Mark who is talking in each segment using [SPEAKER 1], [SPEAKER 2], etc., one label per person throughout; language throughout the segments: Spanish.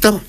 [SPEAKER 1] necesitaba.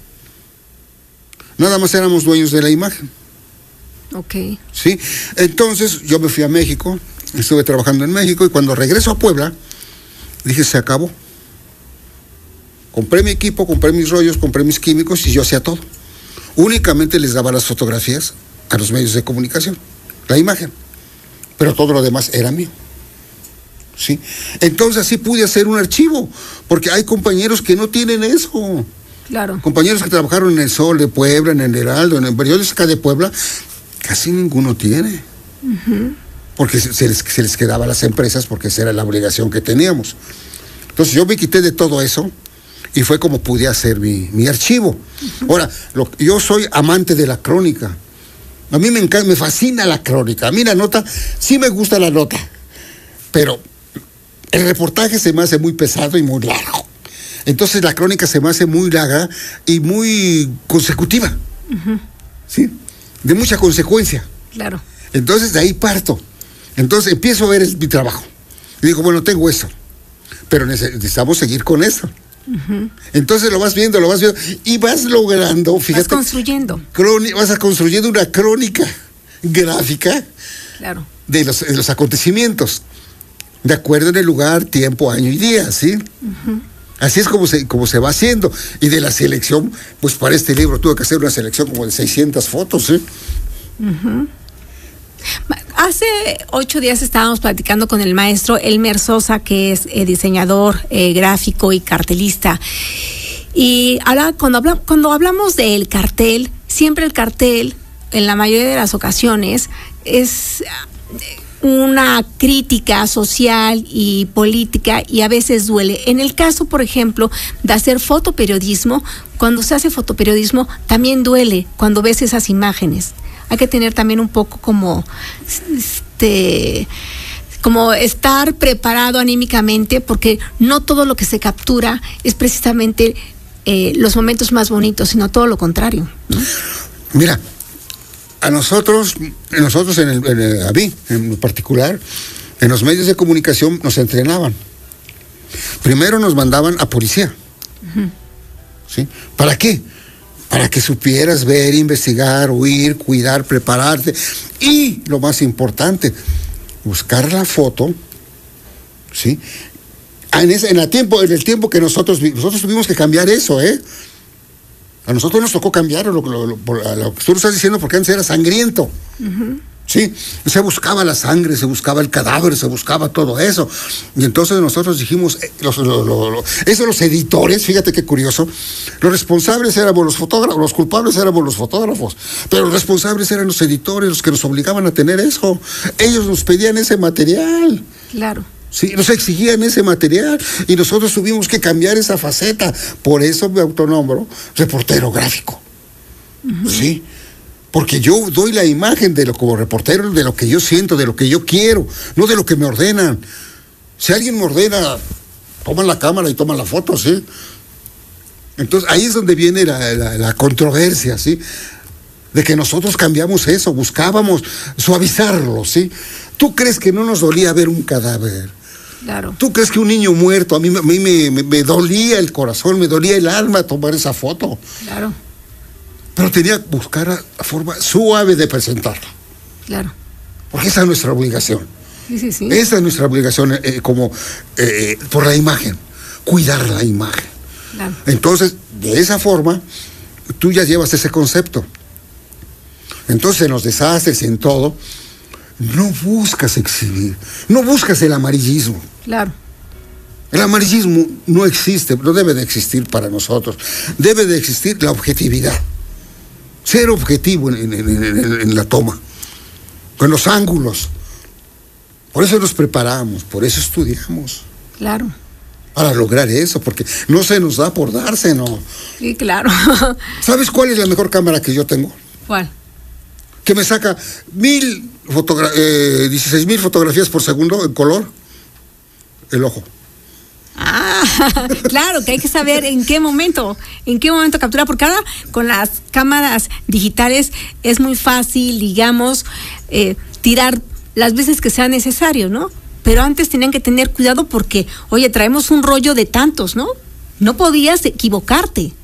[SPEAKER 1] Nada más éramos dueños de la imagen.
[SPEAKER 2] Ok.
[SPEAKER 1] Sí, entonces yo me fui a México, estuve trabajando en México y cuando regreso a Puebla, dije, se acabó. Compré mi equipo, compré mis rollos, compré mis químicos y yo hacía todo. Únicamente les daba las fotografías a los medios de comunicación, la imagen, pero todo lo demás era mío. ¿Sí? Entonces así pude hacer un archivo, porque hay compañeros que no tienen eso.
[SPEAKER 2] Claro.
[SPEAKER 1] Compañeros que trabajaron en El Sol de Puebla, en el Heraldo, en el periódico de Puebla, casi ninguno tiene. Uh-huh. Porque se les quedaba a las empresas, porque esa era la obligación que teníamos. Entonces yo me quité de todo eso y fue como pude hacer mi archivo. Uh-huh. Ahora, yo soy amante de la crónica. A mí me encanta, me fascina la crónica. A mí la nota, sí me gusta la nota, pero el reportaje se me hace muy pesado y muy largo. Entonces la crónica se me hace muy larga y muy consecutiva. Uh-huh. ¿Sí? De mucha consecuencia.
[SPEAKER 2] Claro.
[SPEAKER 1] Entonces de ahí parto. Entonces empiezo a ver mi trabajo. Y digo, bueno, tengo eso, pero necesitamos seguir con eso. Uh-huh. Entonces lo vas viendo y vas logrando, fíjate.
[SPEAKER 2] Vas construyendo.
[SPEAKER 1] Vas construyendo una crónica gráfica.
[SPEAKER 2] Claro.
[SPEAKER 1] De los acontecimientos. De acuerdo en el lugar, tiempo, año y día, ¿sí? Uh-huh. Así es como se va haciendo. Y de la selección, pues para este libro tuve que hacer una selección como de 600 fotos, ¿sí?
[SPEAKER 2] Uh-huh. Hace 8 días estábamos platicando con el maestro Elmer Sosa, que es diseñador gráfico y cartelista. Y cuando hablamos del cartel, siempre el cartel, en la mayoría de las ocasiones, es una crítica social y política y a veces duele. En el caso, por ejemplo, de hacer fotoperiodismo, cuando se hace fotoperiodismo también duele cuando ves esas imágenes. Hay que tener también un poco como estar preparado anímicamente, porque no todo lo que se captura es precisamente los momentos más bonitos, sino todo lo contrario, ¿no?
[SPEAKER 1] Mira, a nosotros a mí en particular, en los medios de comunicación nos entrenaban. Primero nos mandaban a policía. Uh-huh. ¿Sí? ¿Para qué? Para que supieras ver, investigar, huir, cuidar, prepararte. Y lo más importante, buscar la foto, ¿sí? En el tiempo que nosotros tuvimos que cambiar eso, A nosotros nos tocó cambiar lo que tú estás diciendo, porque antes era sangriento. Uh-huh. Sí, se buscaba la sangre, se buscaba el cadáver, se buscaba todo eso. Y entonces nosotros dijimos, los editores, fíjate qué curioso, los responsables éramos los fotógrafos, los culpables éramos los fotógrafos, pero los responsables eran los editores, los que nos obligaban a tener eso. Ellos nos pedían ese material.
[SPEAKER 2] Claro.
[SPEAKER 1] Sí, nos exigían ese material y nosotros tuvimos que cambiar esa faceta. Por eso me autonombro reportero gráfico. Uh-huh. Sí, porque yo doy la imagen como reportero de lo que yo siento, de lo que yo quiero, no de lo que me ordenan. Si alguien me ordena, toman la cámara y toman la foto, ¿sí? Entonces ahí es donde viene la controversia, ¿sí? De que nosotros cambiamos eso, buscábamos suavizarlo, ¿sí? ¿Tú crees que no nos dolía ver un cadáver?
[SPEAKER 2] Claro.
[SPEAKER 1] ¿Tú crees que un niño muerto, a mí me dolía el corazón, me dolía el alma tomar esa foto?
[SPEAKER 2] Claro.
[SPEAKER 1] Pero tenía que buscar la forma suave de presentarla.
[SPEAKER 2] Claro.
[SPEAKER 1] Porque esa es nuestra obligación.
[SPEAKER 2] Sí.
[SPEAKER 1] Esa es nuestra obligación por la imagen, cuidar la imagen.
[SPEAKER 2] Claro.
[SPEAKER 1] Entonces, de esa forma, tú ya llevas ese concepto. Entonces, en los desastres, en todo, no buscas exhibir, no buscas el amarillismo.
[SPEAKER 2] Claro.
[SPEAKER 1] El amarillismo no existe, no debe de existir para nosotros. Debe de existir la objetividad. Ser objetivo en la toma, con los ángulos. Por eso nos preparamos, por eso estudiamos.
[SPEAKER 2] Claro.
[SPEAKER 1] Para lograr eso, porque no se nos da por darse, ¿no?
[SPEAKER 2] Sí, claro.
[SPEAKER 1] ¿Sabes cuál es la mejor cámara que yo tengo?
[SPEAKER 2] ¿Cuál?
[SPEAKER 1] Que me saca 16,000 fotografías por segundo en color. El ojo.
[SPEAKER 2] Claro, que hay que saber en qué momento capturar, porque ahora con las cámaras digitales es muy fácil, digamos, tirar las veces que sea necesario, ¿no? Pero antes tenían que tener cuidado porque, oye, traemos un rollo de tantos, ¿no? No podías equivocarte.